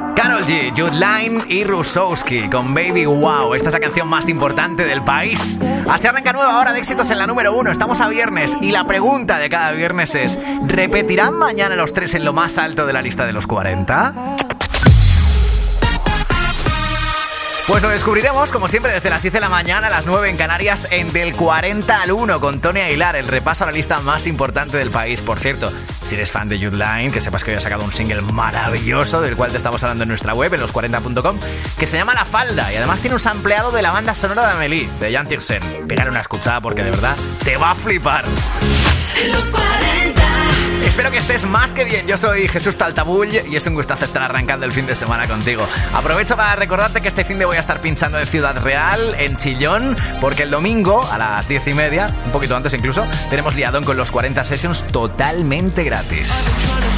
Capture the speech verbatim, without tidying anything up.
Karol G, Jude Line y Rusowski con Baby Wow. Esta es la canción más importante del país. Así arranca nueva hora de éxitos en la número uno. Estamos a viernes y la pregunta de cada viernes es: ¿repetirán mañana los tres en lo más alto de la lista de los cuarenta? Pues lo descubriremos, como siempre, desde las diez de la mañana a las nueve en Canarias, en Del cuarenta al uno con Tony Aguilar, el repaso a la lista más importante del país. Por cierto, si eres fan de Jude Line, que sepas que hoy ha sacado un single maravilloso, del cual te estamos hablando en nuestra web, en los cuarenta punto com, que se llama La Falda, y además tiene un sampleado de la banda sonora de Amélie, de Jan Tiersen. Pégale una escuchada porque de verdad te va a flipar. Los cuarenta. Espero que estés más que bien. Yo soy Jesús Taltabull y es un gustazo estar arrancando el fin de semana contigo. Aprovecho para recordarte que este fin de voy a estar pinchando en Ciudad Real, en Chillón, porque el domingo a las diez y media, un poquito antes incluso, tenemos liadón con los cuarenta Sessions totalmente gratis.